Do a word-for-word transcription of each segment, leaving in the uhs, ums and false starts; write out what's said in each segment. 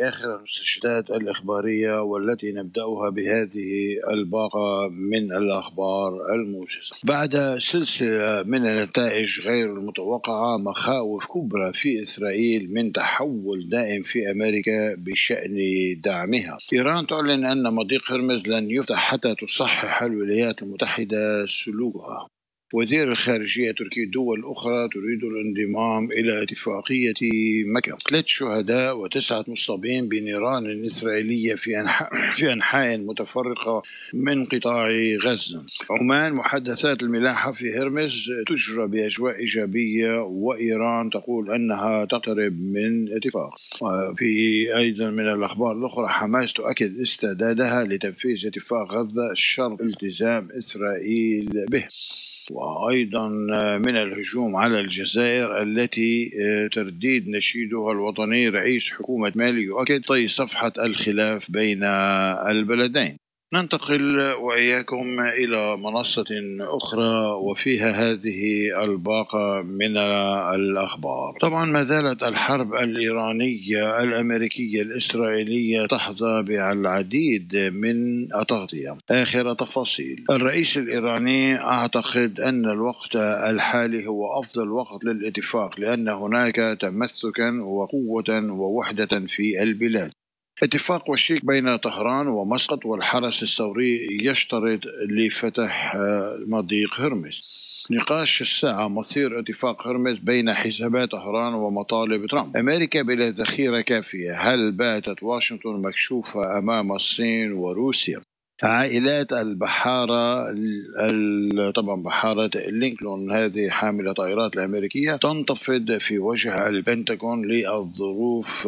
آخر المستجدات الإخبارية، والتي نبدأها بهذه الباقة من الأخبار الموجزة. بعد سلسلة من النتائج غير المتوقعة، مخاوف كبرى في إسرائيل من تحول دائم في أمريكا بشأن دعمها. إيران تعلن أن مضيق هرمز لن يفتح حتى تصحح الولايات المتحدة سلوكها. وزير الخارجية التركي دول أخرى تريد الانضمام إلى اتفاقية مكة. ثلاث شهداء وتسعة مصابين بنيران إسرائيلية في أنحاء, في أنحاء متفرقة من قطاع غزة. عمان محادثات الملاحة في هرمز تجرى بأجواء إيجابية، وإيران تقول أنها تقترب من اتفاق. في أيضا من الأخبار الأخرى، حماس تؤكد استعدادها لتنفيذ اتفاق غزة شرط التزام إسرائيل به. وأيضا من الهجوم على الجزائر التي ترديد نشيدها الوطني، رئيس حكومة مالي يؤكد طي صفحة الخلاف بين البلدين. ننتقل وإياكم إلى منصة أخرى وفيها هذه الباقة من الأخبار. طبعا ما زالت الحرب الإيرانية الأمريكية الإسرائيلية تحظى بالعديد من التغطية. آخر تفاصيل: الرئيس الإيراني أعتقد أن الوقت الحالي هو أفضل وقت للاتفاق، لأن هناك تمسكا وقوة ووحدة في البلاد. اتفاق وشيك بين طهران ومسقط والحرس الثوري يشترط لفتح مضيق هرمز. نقاش الساعة: مصير اتفاق هرمز بين حسابات طهران ومطالب ترامب. أمريكا بلا ذخيرة كافية، هل باتت واشنطن مكشوفة أمام الصين وروسيا؟ عائلات البحارة، طبعا بحارة لينكولن هذه حاملة طائرات الأمريكية، تنتفض في وجه البنتاغون للظروف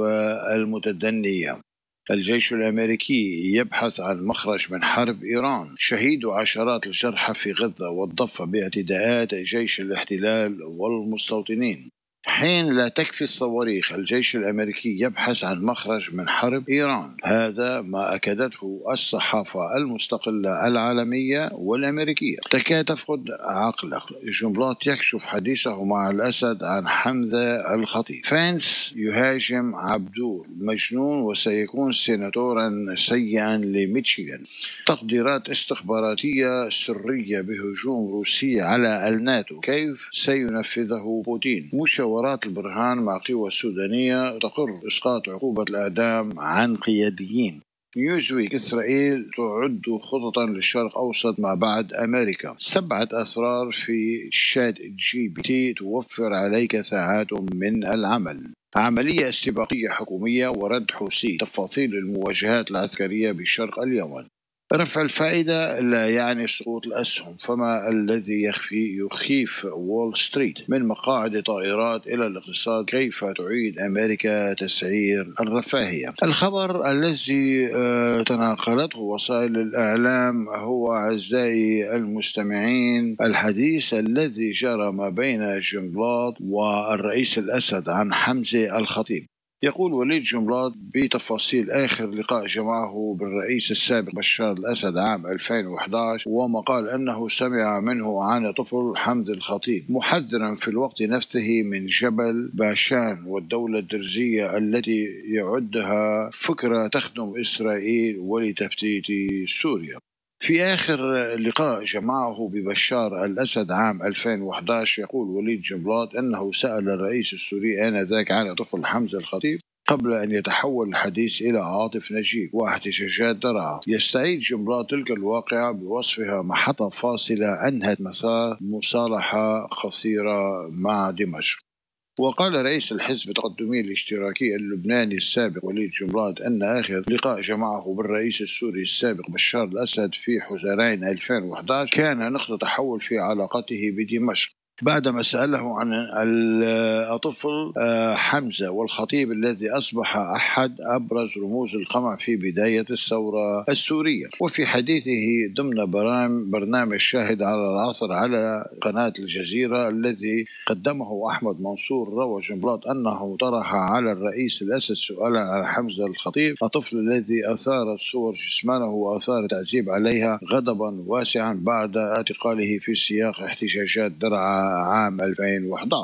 المتدنية. الجيش الأمريكي يبحث عن مخرج من حرب إيران. شهيد عشرات الجرحى في غزة والضفة باعتداءات جيش الاحتلال والمستوطنين. حين لا تكفي الصواريخ، الجيش الأمريكي يبحث عن مخرج من حرب إيران. هذا ما أكدته الصحافة المستقلة العالمية والأمريكية. تكاد تفقد عقلك، جنبلاط يكشف حديثه مع الأسد عن حمزة الخطيب. فانس يهاجم عبدول مجنون وسيكون سيناتورا سيئا لميشيغان. تقديرات استخباراتية سرية بهجوم روسي على الناتو، كيف سينفذه بوتين؟ مشاورات البرهان مع قوى السودانية تقر إسقاط عقوبة الإعدام عن قياديين. نيوزويك: إسرائيل تعد خططا للشرق أوسط ما بعد أمريكا. سبعة أسرار في شات جي بي تي توفر عليك ساعات من العمل. عملية استباقية حكومية ورد حوثي. تفاصيل المواجهات العسكرية بشرق اليمن. رفع الفائدة لا يعني سقوط الأسهم، فما الذي يخفي يخيف وول ستريت؟ من مقاعد طائرات إلى الاقتصاد، كيف تعيد أمريكا تسعير الرفاهية؟ الخبر الذي تناقلته وسائل الإعلام هو، أعزائي المستمعين، الحديث الذي جرى ما بين جنبلاط والرئيس الأسد عن حمزة الخطيب. يقول وليد جنبلاط بتفاصيل آخر لقاء جمعه بالرئيس السابق بشار الأسد عام ألفين وأحد عشر، وما قال أنه سمع منه عن طفل حمزة الخطيب، محذرا في الوقت نفسه من جبل باشان والدولة الدرزية التي يعدها فكرة تخدم إسرائيل ولتفتيت سوريا. في آخر لقاء جمعه ببشار الأسد عام ألفين وأحد عشر، يقول وليد جنبلاط أنه سأل الرئيس السوري آنذاك عن طفل حمزة الخطيب قبل أن يتحول الحديث إلى عاطف نجيب واحتجاجات درعا. يستعيد جنبلاط تلك الواقعة بوصفها محطة فاصلة أنهت مسار مصالحة قصيرة مع دمشق. وقال رئيس الحزب التقدمي الاشتراكي اللبناني السابق وليد جنبلاط أن آخر لقاء جمعه بالرئيس السوري السابق بشار الأسد في حزيران ألفين وأحد عشر كان نقطة تحول في علاقته بدمشق، بعدما سأله عن الطفل حمزة والخطيب الذي أصبح أحد أبرز رموز القمع في بداية الثورة السورية. وفي حديثه ضمن برنامج شاهد على العصر على قناة الجزيرة الذي قدمه أحمد منصور، روى جنبلاط أنه طرح على الرئيس الأسد سؤالا عن حمزة الخطيب، الطفل الذي أثار صور جسمانه وأثار تعذيب عليها غضبا واسعا بعد اعتقاله في سياق احتجاجات درعا عام ألفين وأحد عشر.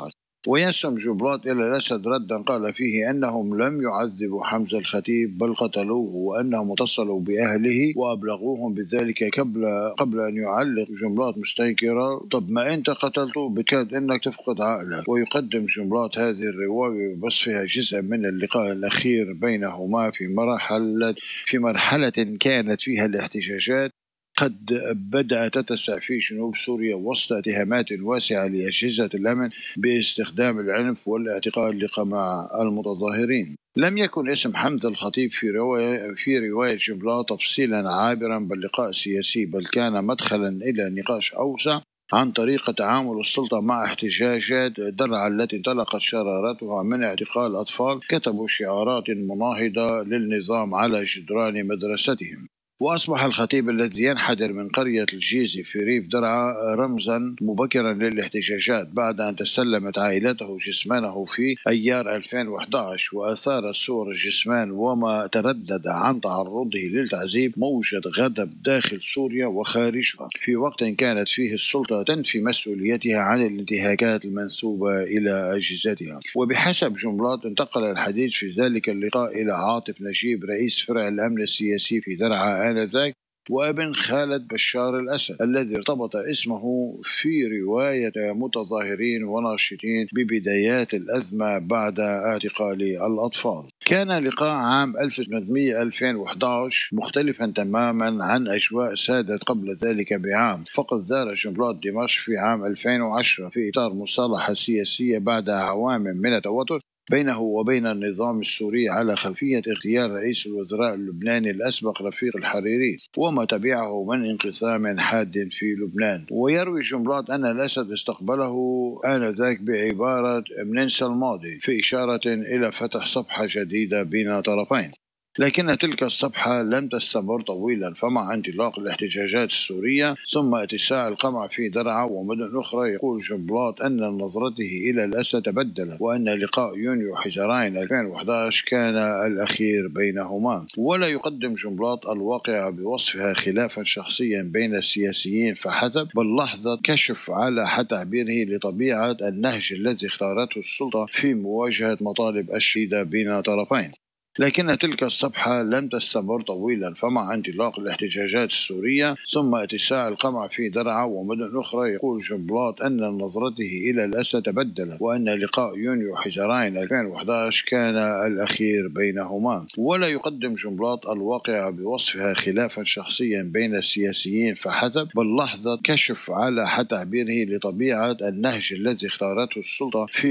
وينسب جنبلاط إلى الأسد ردا قال فيه أنهم لم يعذبوا حمزة الخطيب بل قتلوه، وأنهم اتصلوا بأهله وأبلغوهم بذلك قبل قبل أن يعلق جنبلاط مستنكرا: طب ما أنت قتلته بكاد أنك تفقد عقلك. ويقدم جنبلاط هذه الرواية بوصفها جزءا من اللقاء الأخير بينهما في مرحلة في مرحلة كانت فيها الاحتجاجات قد بدأت تتسع في جنوب سوريا وسط اتهامات واسعة لأجهزة الأمن باستخدام العنف والاعتقال لقمع المتظاهرين. لم يكن اسم حمزة الخطيب في رواية في رواية جنبلاط تفصيلا عابرا باللقاء السياسي، بل كان مدخلا إلى نقاش أوسع عن طريقة تعامل السلطة مع احتجاجات درعا التي انطلقت شرارتها من اعتقال أطفال كتبوا شعارات مناهضة للنظام على جدران مدرستهم. وأصبح الخطيب الذي ينحدر من قرية الجيزي في ريف درعا رمزا مبكرا للاحتجاجات بعد أن تسلمت عائلته جسمانه في أيار ألفين وأحد عشر، وأثارت صور الجسمان وما تردد عن تعرضه للتعذيب موجة غضب داخل سوريا وخارجها في وقت كانت فيه السلطة تنفي مسؤوليتها عن الانتهاكات المنسوبة إلى أجهزتها. وبحسب جنبلاط انتقل الحديث في ذلك اللقاء إلى عاطف نجيب رئيس فرع الأمن السياسي في درعا آنذاك وابن خالد بشار الأسد الذي ارتبط اسمه في رواية متظاهرين وناشطين ببدايات الأزمة بعد اعتقال الأطفال. كان لقاء عام ألف وثمانمئة ألفين وأحد عشر مختلفا تماما عن أجواء سادت قبل ذلك بعام، فقد زار جنبلاط دمشق في عام ألفين وعشرة في إطار مصالحة سياسية بعد أعوام من التوتر بينه وبين النظام السوري على خلفية اغتيال رئيس الوزراء اللبناني الأسبق رفيق الحريري وما تبعه من انقسام حاد في لبنان. ويروي جنبلاط أن الأسد استقبله آنذاك بعبارة "ننسى الماضي" في إشارة إلى فتح صفحة جديدة بين طرفين. لكن تلك الصفحة لم تستمر طويلا، فمع انطلاق الاحتجاجات السورية ثم اتساع القمع في درعا ومدن أخرى يقول جنبلاط أن نظرته إلى الأسد تبدلت، وأن لقاء يونيو حزيران ألفين وأحد عشر كان الأخير بينهما. ولا يقدم جنبلاط الواقع بوصفها خلافا شخصيا بين السياسيين فحسب، بل لحظة كشف على حد تعبيره لطبيعة النهج الذي اختارته السلطة في مواجهة مطالب الشدة بين طرفين. لكن تلك الصفحة لم تستمر طويلا، فمع انطلاق الاحتجاجات السورية ثم اتساع القمع في درعا ومدن أخرى يقول جنبلاط أن نظرته إلى الأسد تبدلت، وأن لقاء يونيو حزيران ألفين وأحد عشر كان الأخير بينهما. ولا يقدم جنبلاط الواقع بوصفها خلافا شخصيا بين السياسيين فحسب، بل لحظة كشف على حد تعبيره لطبيعة النهج الذي اختارته السلطة في